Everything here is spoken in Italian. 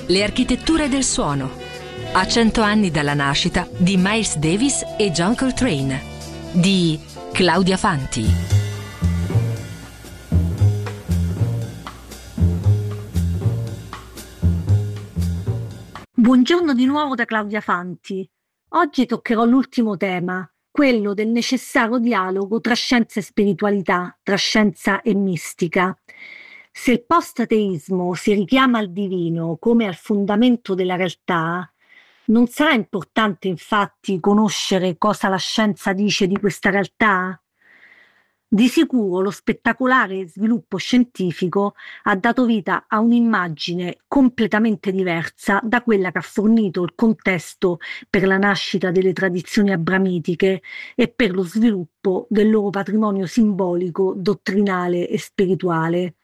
Le architetture del suono. A 100 anni dalla nascita di Miles Davis e John Coltrane. Di Claudia Fanti. Buongiorno di nuovo da Claudia Fanti. Oggi toccherò l'ultimo tema, quello del necessario dialogo tra scienza e spiritualità, tra scienza e mistica. Se il post-ateismo si richiama al divino come al fondamento della realtà, non sarà importante infatti conoscere cosa la scienza dice di questa realtà? Di sicuro lo spettacolare sviluppo scientifico ha dato vita a un'immagine completamente diversa da quella che ha fornito il contesto per la nascita delle tradizioni abramitiche e per lo sviluppo del loro patrimonio simbolico, dottrinale e spirituale.